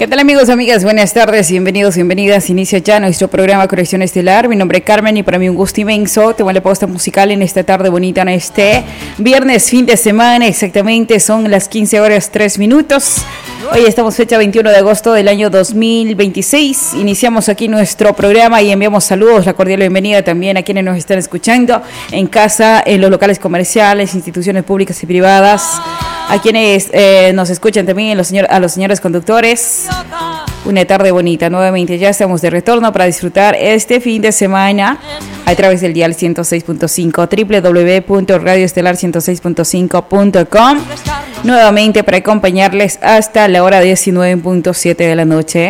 ¿Qué tal amigos, amigas? Buenas tardes, bienvenidos, bienvenidas. Inicia ya nuestro programa Conexión Estelar. Mi nombre es Carmen y para mí un gusto inmenso. Te voy a la posta musical en esta tarde bonita, en este viernes, fin de semana. Exactamente, son las 15 horas 3 minutos. Hoy estamos fecha 21 de agosto del año 2026. Iniciamos aquí nuestro programa y enviamos saludos, la cordial bienvenida también a quienes nos están escuchando en casa, en los locales comerciales, instituciones públicas y privadas, a quienes nos escuchan también, a los señores conductores. Una tarde bonita, nuevamente ya estamos de retorno para disfrutar este fin de semana a través del dial 106.5, www.radioestelar106.5.com, nuevamente para acompañarles hasta la hora 19.7 de la noche.